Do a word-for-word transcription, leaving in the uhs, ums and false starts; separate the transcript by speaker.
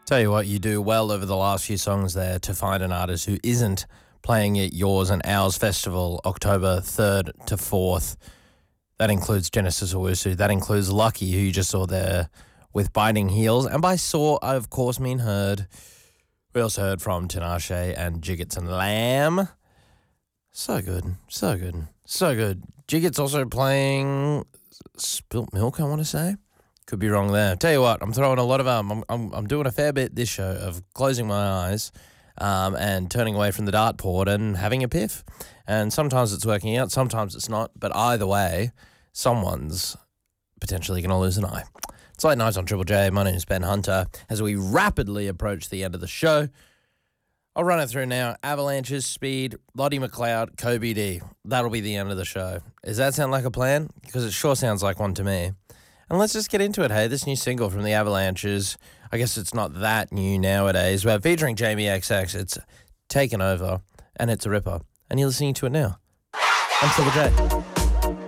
Speaker 1: Tell you what, you do well over the last few songs there to find an artist who isn't playing at Yours and Ours Festival, October third to fourth. That includes Genesis Owusu. That includes Lucky, who you just saw there with Biting Heels. And by saw, I of course mean heard. We also heard from Tinashe and Jiggets and Lamb. So good, so good, so good. Jiggets also playing Spilt Milk, I want to say. Could be wrong there. Tell you what, I'm throwing a lot of um, I'm I'm, I'm doing a fair bit this show of closing my eyes, um, and turning away from the dartboard and having a piff. And sometimes it's working out, sometimes it's not. But either way, someone's potentially going to lose an eye. It's Late Nights on Triple J. My name is Ben Hunter. As we rapidly approach the end of the show, I'll run it through now. Avalanches, Speed, Lottie McLeod, Kobe D. That'll be the end of the show. Does that sound like a plan? Because it sure sounds like one to me. And let's just get into it, hey. This new single from the Avalanches, I guess it's not that new nowadays, but featuring Jamie X X, it's taken over, and it's a ripper. And you're listening to it now. I'm Triple J.